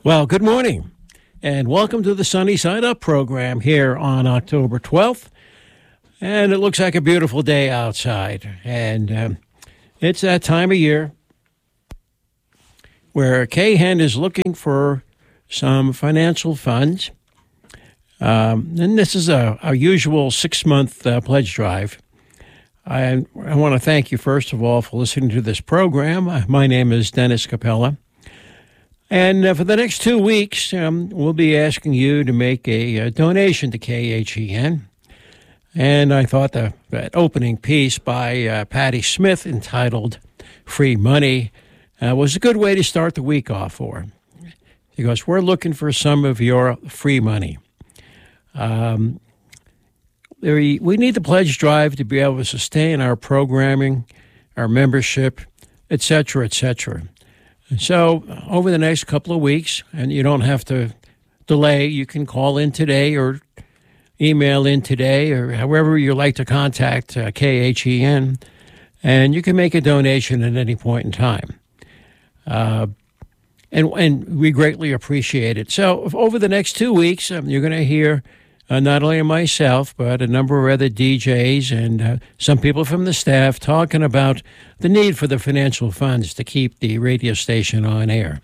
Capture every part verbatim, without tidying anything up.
Well, good morning, and welcome to the Sunny Side Up program here on October twelfth. And it looks like a beautiful day outside, and um, it's that time of year where K H E N is looking for some financial funds. Um, and this is a, a usual six-month uh, pledge drive. I, I want to thank you, first of all, for listening to this program. Uh, my name is Dennis Capella. And uh, for the next two weeks, um, we'll be asking you to make a, a donation to K H E N. And I thought the, that opening piece by uh, Patti Smith entitled Free Money uh, was a good way to start the week off for. Because we're looking for some of your free money. Um, we need the pledge drive to be able to sustain our programming, our membership, et cetera, et cetera. So over the next couple of weeks, and you don't have to delay, you can call in today or email in today or however you like to contact uh, K H E N, and you can make a donation at any point in time. Uh, and, and we greatly appreciate it. So over the next two weeks, um, you're going to hear uh, not only myself, but a number of other D Js and uh, some people from the staff talking about the need for the financial funds to keep the radio station on air.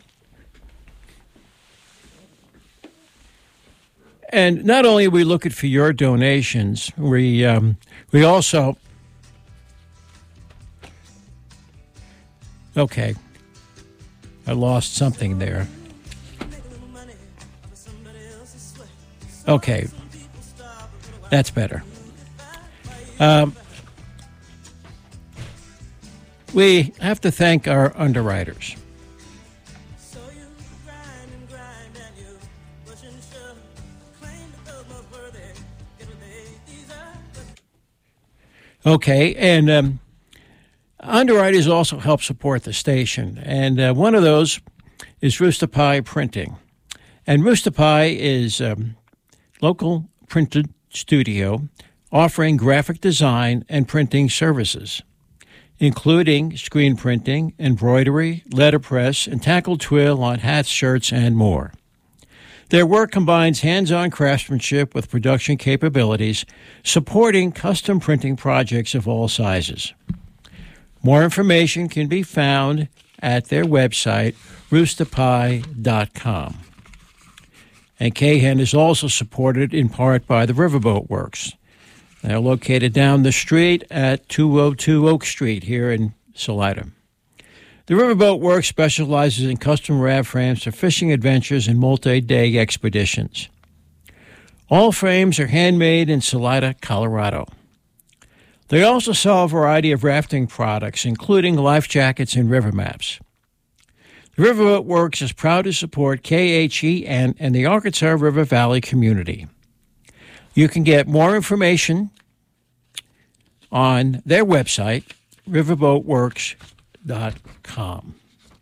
And not only are we looking for your donations, we um, we also... Okay. I lost something there. Okay. That's better. Um, we have to thank our underwriters. Okay, and um, underwriters also help support the station, and uh, one of those is Rooster Pie Printing. And Rooster Pie is a um, local printed studio offering graphic design and printing services, including screen printing, embroidery, letterpress, and tackle twill on hats, shirts, and more. Their work combines hands-on craftsmanship with production capabilities, supporting custom printing projects of all sizes. More information can be found at their website, rooster pie dot com. And K H E N is also supported in part by the Riverboat Works. They're located down the street at two oh two Oak Street here in Salida. The Riverboat Works specializes in custom rab frames for fishing adventures and multi-day expeditions. All frames are handmade in Salida, Colorado. They also sell a variety of rafting products, including life jackets and river maps. The Riverboat Works is proud to support K H E N and the Arkansas River Valley community. You can get more information on their website, riverboat works dot com.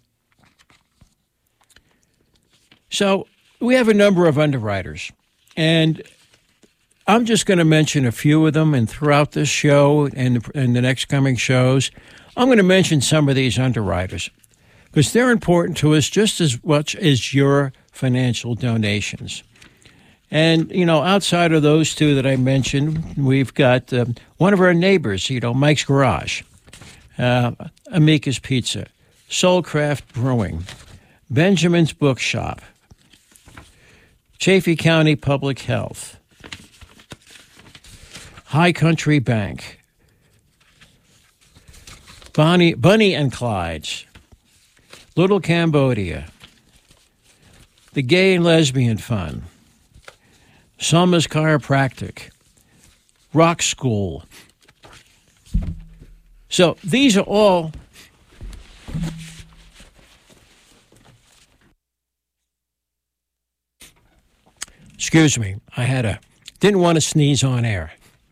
So we have a number of underwriters, and I'm just going to mention a few of them, and throughout this show and the, and the next coming shows, I'm going to mention some of these underwriters because they're important to us just as much as your financial donations. And, you know, outside of those two that I mentioned, we've got um, one of our neighbors, you know, Mike's Garage, uh, Amika's Pizza, Soulcraft Brewing, Benjamin's Bookshop, Chaffee County Public Health, High Country Bank, Bonnie, Bunny and Clyde's, Little Cambodia, the Gay and Lesbian Fund, Summer's Chiropractic, Rock School. So these are all excuse me, I had a didn't want to sneeze on air.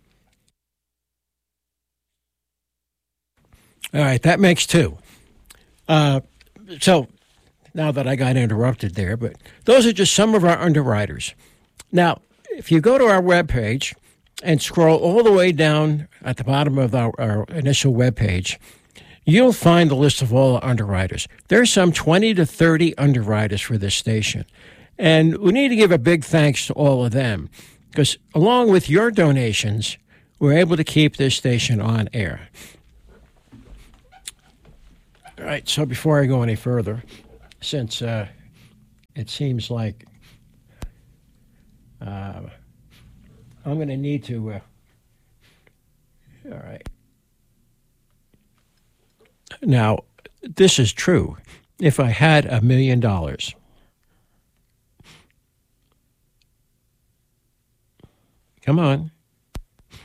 All right, that makes two. Uh, so now that I got interrupted there, but those are just some of our underwriters. Now, if you go to our webpage and scroll all the way down at the bottom of our, our initial webpage, you'll find the list of all the underwriters. There's some twenty to thirty underwriters for this station. And we need to give a big thanks to all of them because along with your donations, we're able to keep this station on air. All right, so before I go any further, since uh, it seems like uh, I'm going to need to, uh, all right. Now, this is true. If I had a million dollars, come on.